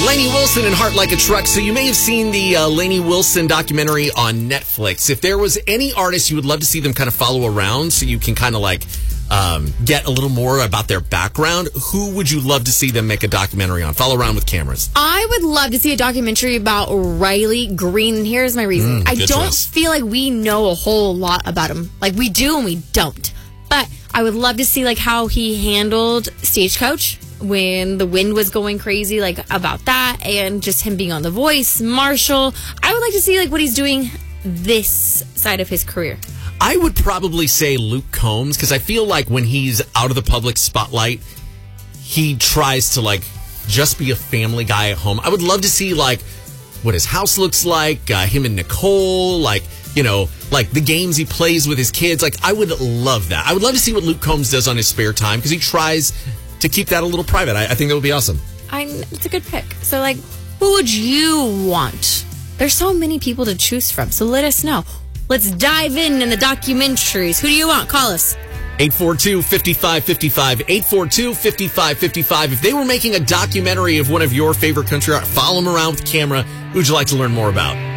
Lainey Wilson and Heart Like a Truck. So you may have seen the Lainey Wilson documentary on Netflix. If there was any artist you would love to see them kind of follow around so you can kind of like get a little more about their background, who would you love to see them make a documentary on? Follow around with cameras. I would love to see a documentary about Riley Green, and here's my reason. I don't feel like we know a whole lot about him. Like, we do and we don't. But I would love to see, like, how he handled Stagecoach when the wind was going crazy, like, about that, and just him being on The Voice, Marshall. I would like to see, like, what he's doing this side of his career. I would probably say Luke Combs, because I feel like when he's out of the public spotlight, he tries to, like, just be a family guy at home. I would love to see, like, what his house looks like, him and Nicole, like, you know, like the games he plays with his kids. Like, I would love that. I would love to see what Luke Combs does on his spare time, because he tries to keep that a little private. I think that would be awesome. It's a good pick. So, like, who would you want? There's so many people to choose from, so let us know. Let's dive in the documentaries. Who do you want? Call us. 842-5555. 842-5555. If they were making a documentary of one of your favorite country art, follow them around with the camera. Who would you like to learn more about?